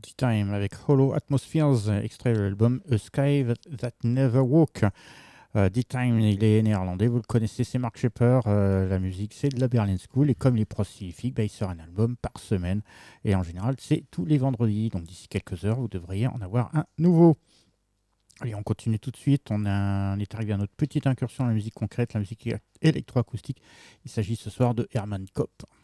D-Time avec Hollow Atmospheres, extrait de l'album A Sky That Never Woke. D-Time, il est néerlandais, vous le connaissez, c'est Mark Shepper. La musique, c'est de la Berlin School. Et comme les Proscifiques, il sort un album par semaine. Et en général, c'est tous les vendredis. Donc d'ici quelques heures, vous devriez en avoir un nouveau. Allez, on continue tout de suite. On est arrivé à notre petite incursion dans la musique concrète, la musique électroacoustique. Il s'agit ce soir de Herman Kopp.